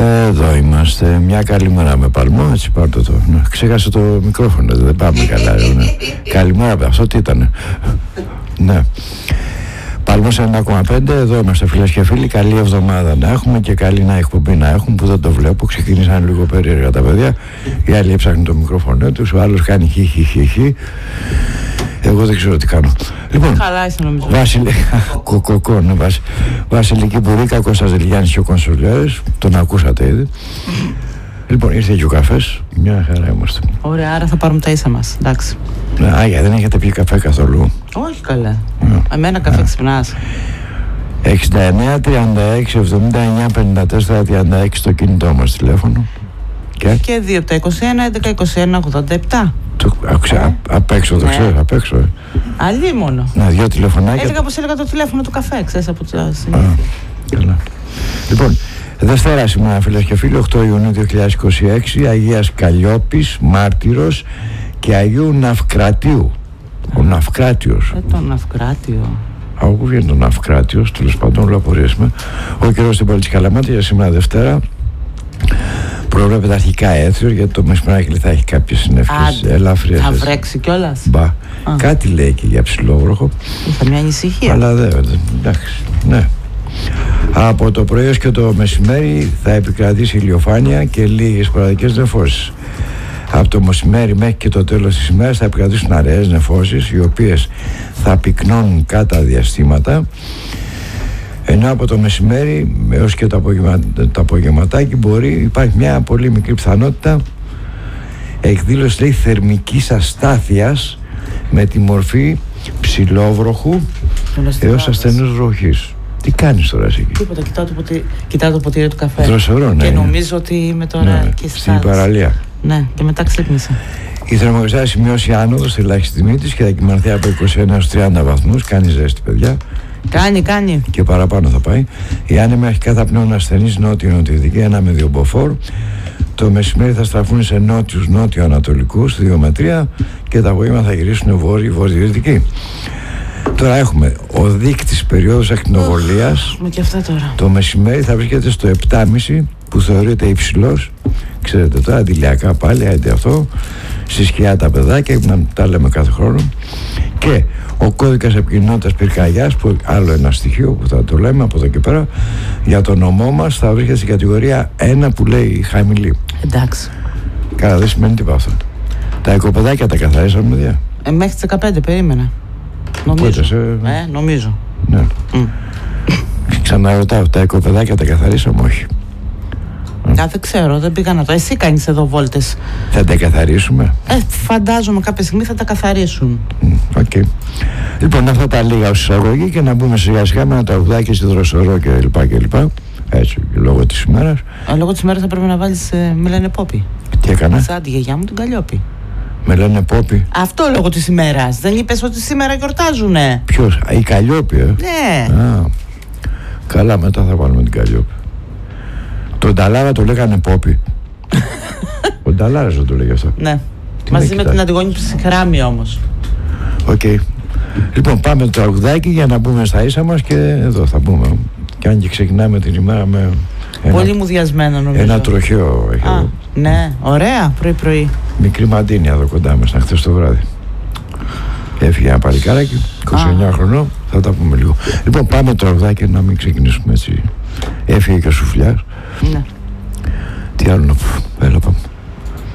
Εδώ είμαστε. Μια καλημέρα με Παλμό. Έτσι πάρτε το. Ξέχασε το μικρόφωνο. Δεν πάμε καλά. Καλημέρα. Αυτό τι ήταν? Ναι. Παλμός 1,5. Εδώ είμαστε, φίλες και φίλοι. Καλή εβδομάδα να έχουμε και καλή να εκπομπή να έχουν, που δεν το βλέπω. Ξεκίνησαν λίγο περίεργα τα παιδιά. Οι άλλοι έψαχνουν το μικρόφωνο τους. Ο άλλος κάνει χι. Εγώ δεν ξέρω τι κάνω. Λοιπόν, καλά είσαι νομίζω. Βασιλική Μπουρίκα, Κώστας Δελγιάννης και ο Κονσουλιέρης. Τον ακούσατε ήδη. Λοιπόν, ήρθε και ο καφές. Μια χαρά είμαστε. Ωραία, άρα θα πάρουμε τα ίσα μας. Εντάξει. Άγια, δεν έχετε πιει καφέ καθόλου? Όχι καλά. Εμένα καφέ ξυπνάς. 69, 36, 79, 54, 36 το κινητό μας τηλέφωνο. Και 2 από τα 21, 11, 21, 87. Απ' έξω το ξέρω, απ' έξω. Αλλή μόνο. Να, 2 τηλεφωνάκια. Έλεγα πως έλεγα το τηλέφωνο του καφέ, ξέρεις από τα καλά. Λοιπόν, Δευτέρα σήμερα, φίλες και φίλοι, 8 Ιουνίου 2026, Αγίας Καλλιόπης, Μάρτυρος και Αγίου Ναυκρατίου. Ο Ναυκράτιος. Το Ναυκράτιο. Πού βγαίνει το Ναυκράτιος, τέλος πάντων, όλο απορίες. Ο καιρός στην πόλη της Καλαμάτη για σήμερα Δευτέρα. Προβλέπεται αρχικά έθριο, γιατί το μεσημεράκι θα έχει κάποιες συννεφιές ελαφριές. Θα βρέξει κιόλας. Μπα. Κάτι λέει και για ψηλόβροχο. Είχα μια ανησυχία. Αλλά εντάξει, ναι. Από το πρωί ως και το μεσημέρι θα επικρατήσει ηλιοφάνεια και λίγες σποραδικές νεφώσεις. Από το μεσημέρι μέχρι και το τέλος της ημέρας θα επικρατήσουν αραιές νεφώσεις, οι οποίες θα πυκνώνουν κατά διαστήματα. Ενώ από το μεσημέρι έως και το απογευματάκι υπάρχει μια πολύ μικρή πιθανότητα εκδήλωση, λέει, θερμικής αστάθειας με τη μορφή ψηλόβροχου έως ασθενούς βροχής. Τι κάνεις τώρα εσύ εκεί? Τίποτα, κοιτάω το ποτήρι του καφέ. Δροσερό, ναι. Και νομίζω ότι είμαι τώρα και στην παραλία. Ναι, και μετά ξύπνησα. Η θερμοκρασία θα σημειώσει άνοδο στη ελάχιστη τιμή της και θα κοιμανθεί από 21 έως 30 βαθμούς. Κάνει ζέστη, παιδιά. Κάνει. Και παραπάνω θα πάει. Οι άνεμοι αρχικά θα πνέουν ασθενείς νότιο-νοτιοδυτική, 1 με 2 μποφόρ. Το μεσημέρι θα στραφούν σε νότιους νότιο-ανατολικούς, 2 με 3, και τα απόγευμα θα γυρίσουν βόρειο-βορειοδυτική. Τώρα έχουμε ο δείκτης περίοδους ακτινοβολίας. Και αυτά τώρα. Το μεσημέρι θα βρίσκεται στο 7,5, που θεωρείται υψηλός. Ξέρετε τώρα, αντιλιακά πάλι, άντε αυτό. Στη σκιά τα παιδάκια, να τα λέμε κάθε χρόνο. Και ο κώδικας επικοινωνίας πυρκαγιάς, που άλλο ένα στοιχείο που θα το λέμε από εδώ και πέρα, για το νομό μας θα βρίσκεται στην κατηγορία 1, που λέει χαμηλή. Εντάξει. Καλά, δεν σημαίνει τίποτα αυτό. Τα οικοπεδάκια τα καθαρίσαμε, παιδιά. Μέχρι τις 15 περίμενα. Νομίζω. Ναι. Ξαναρωτάω, τα οικοπεδάκια τα καθαρίσαμε? Όχι. Δεν ξέρω, δεν πήγα να το. Εσύ κάνεις εδώ βόλτες. Θα τα καθαρίσουμε. Φαντάζομαι κάποια στιγμή θα τα καθαρίσουν. Okay. Λοιπόν, αυτά τα λίγα ως εισαγωγή και να μπούμε σιγά σιγά με ένα τραγουδάκι στη Δροσερό κλπ. Έτσι, λόγω της ημέρας. Λόγω της ημέρας θα πρέπει να βάλεις με λένε Πόπι. Τι έκανα? Σαν τη γιαγιά μου την Καλλιόπη. Με λένε Πόπι. Αυτό λόγω της ημέρας. Δεν είπες ότι σήμερα γιορτάζουνε? Ποιος? Η Καλλιόπη, Ναι. Καλά, μετά θα βάλουμε την Καλλιόπη. Τον Νταλάρα το λέγανε Πόπι. Ο Νταλάρας δεν το λέγε αυτό. Ναι. Μαζί με την Αντιγόνη Ψυχράμη όμως. Οκ. Λοιπόν, πάμε το τραγουδάκι για να μπούμε στα ίσα μας και εδώ θα μπούμε. Και αν και ξεκινάμε την ημέρα με πολύ μουδιασμένο νομίζω. Ένα τροχαίο έχει εδώ. Ναι, ωραία, πρωί-πρωί. Μικρή Μαντίνια εδώ κοντά μας, χθες το βράδυ. Έφυγε ένα παλικάράκι, 29 χρονών, θα τα πούμε λίγο. Λοιπόν, πάμε το τραγουδάκι να μην ξεκινήσουμε έτσι. Έφυγε και ο Σουφλιάς. Ναι. Τι άλλο να πω?